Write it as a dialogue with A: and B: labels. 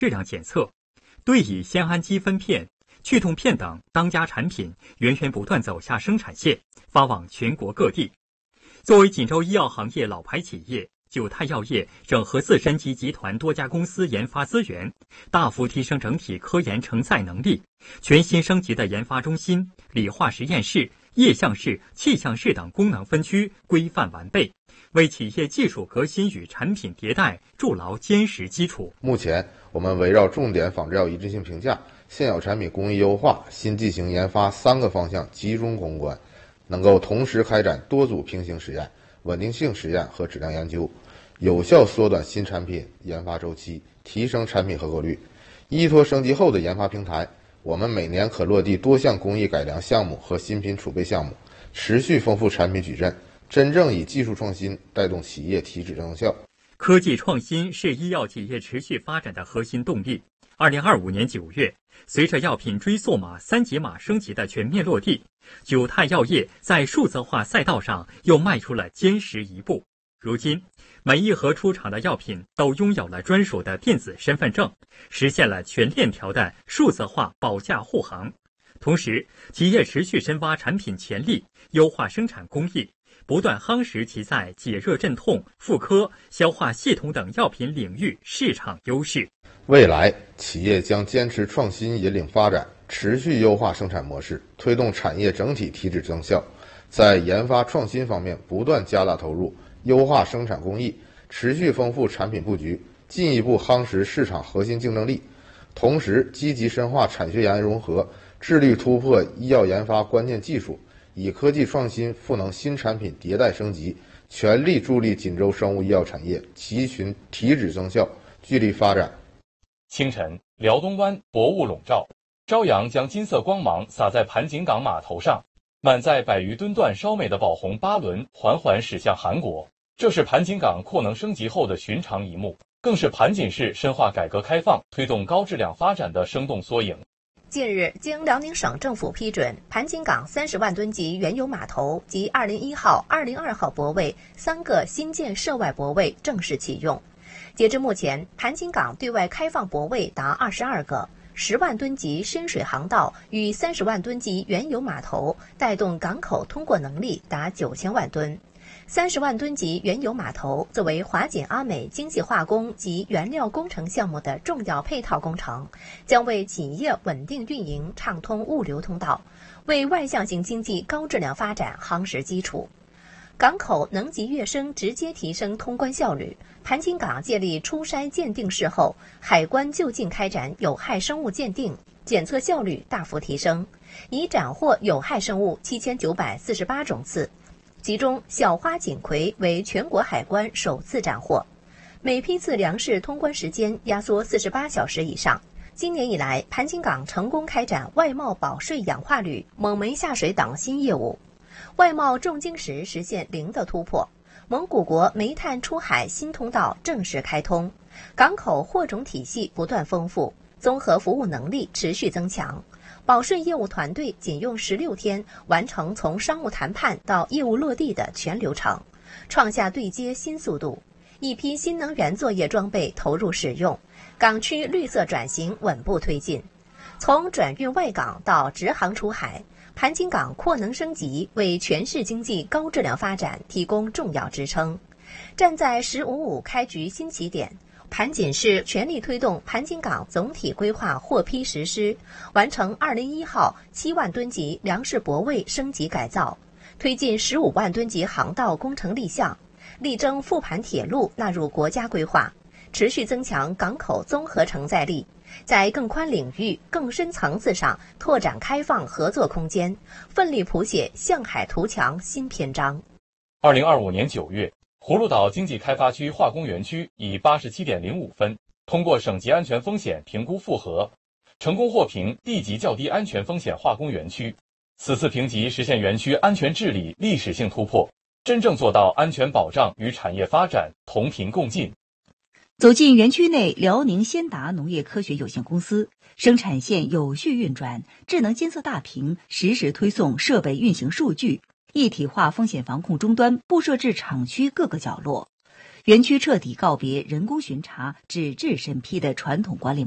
A: 质量检测，对乙酰氨基酚片、去痛片等当家产品源源不断走下生产线，发往全国各地。作为锦州医药行业老牌企业，九泰药业整合自身及集团多家公司研发资源，大幅提升整体科研承载能力。全新升级的研发中心、理化实验室、液相室、气象室等功能分区规范完备，为企业技术革新与产品迭代筑牢坚实基础。
B: 目前，我们围绕重点仿制药一致性评价、现有产品工艺优化、新剂型研发3个方向集中攻关，能够同时开展多组平行实验、稳定性实验和质量研究，有效缩短新产品研发周期，提升产品合格率。依托升级后的研发平台，我们每年可落地多项工艺改良项目和新品储备项目，持续丰富产品矩阵，真正以技术创新带动企业提质增效。
A: 科技创新是医药企业持续发展的核心动力。2025年9月，随着药品追溯码、3级码升级的全面落地，九泰药业在数字化赛道上又迈出了坚实一步。如今，每一盒出厂的药品都拥有了专属的电子身份证，实现了全链条的数字化保驾护航。同时，企业持续深挖产品潜力，优化生产工艺，不断夯实其在解热镇痛、妇科、消化系统等药品领域市场优势。
B: 未来，企业将坚持创新引领发展，持续优化生产模式，推动产业整体提质增效。在研发创新方面，不断加大投入，优化生产工艺，持续丰富产品布局，进一步夯实市场核心竞争力。同时，积极深化产学研融合，致力突破医药研发关键技术，以科技创新赋能新产品迭代升级，全力助力锦州生物医药产业集群提质增效，聚力发展。
C: 清晨，辽东湾薄雾笼罩，朝阳将金色光芒洒在盘锦港码头上，满载100余吨段烧煤的宝红8轮缓缓驶向韩国。这是盘锦港扩能升级后的寻常一幕，更是盘锦市深化改革开放、推动高质量发展的生动缩影。
D: 近日，经辽宁省政府批准，盘锦港30万吨级原油码头及201号、202号泊位3个新建涉外泊位正式启用。截至目前，盘锦港对外开放泊位达22个，10万吨级深水航道与30万吨级原油码头带动港口通过能力达9000万吨。30万吨级原油码头作为华锦阿美经济化工及原料工程项目的重要配套工程，将为企业稳定运营畅通物流通道，为外向型经济高质量发展夯实基础。港口能级跃升，直接提升通关效率。盘锦港建立初筛鉴定室后，海关就近开展有害生物鉴定，检测效率大幅提升，已斩获有害生物7948种次，其中小花锦葵为全国海关首次斩获。每批次粮食通关时间压缩48小时以上。今年以来，盘锦港成功开展外贸保税氧化铝、蒙煤下水等新业务，外贸重晶石实现0的突破。蒙古国煤炭出海新通道正式开通，港口货种体系不断丰富，综合服务能力持续增强。保税业务团队仅用16天完成从商务谈判到业务落地的全流程，创下对接新速度。一批新能源作业装备投入使用，港区绿色转型稳步推进。从转运外港到直航出海，盘锦港扩能升级为全市经济高质量发展提供重要支撑。站在“1055”开局新起点，盘锦市全力推动盘锦港总体规划获批实施，完成201号7万吨级粮食泊位升级改造，推进15万吨级航道工程立项，力争复盘铁路纳入国家规划，持续增强港口综合承载力，在更宽领域、更深层次上拓展开放合作空间，奋力谱写向海图强新篇章。
C: 2025年9月，葫芦岛经济开发区化工园区以87.05分通过省级安全风险评估复核，成功获评地级较低安全风险化工园区。此次评级实现园区安全治理历史性突破，真正做到安全保障与产业发展同频共进。
E: 走进园区内，辽宁先达农业科学有限公司生产线有序运转，智能监测大屏实时推送设备运行数据，一体化风险防控终端布设至厂区各个角落。园区彻底告别人工巡查、纸质审批的传统管理